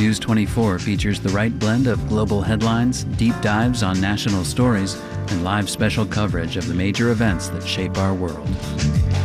Fuse 24 features the right blend of global headlines, deep dives on national stories, and live special coverage of the major events that shape our world.